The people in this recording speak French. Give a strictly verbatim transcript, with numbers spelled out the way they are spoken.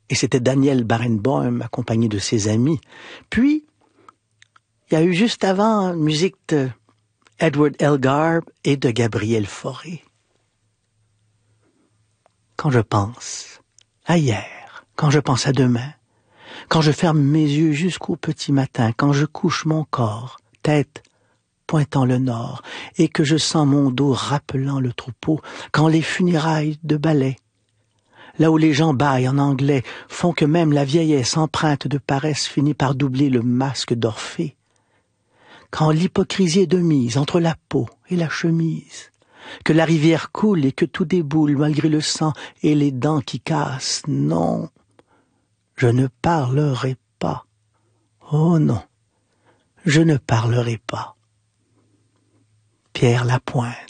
et c'était Daniel Barenboim accompagné de ses amis. Puis, il y a eu juste avant une musique de Edward Elgar et de Gabriel Fauré. Quand je pense à hier, quand je pense à demain, quand je ferme mes yeux jusqu'au petit matin, quand je couche mon corps, tête pointant le nord, et que je sens mon dos rappelant le troupeau, quand les funérailles de ballet, là où les gens bâillent en anglais, font que même la vieillesse empreinte de paresse finit par doubler le masque d'Orphée, quand l'hypocrisie est de mise entre la peau et la chemise, que la rivière coule et que tout déboule malgré le sang et les dents qui cassent, non, je ne parlerai pas. Oh non, je ne parlerai pas. Pierre Lapointe.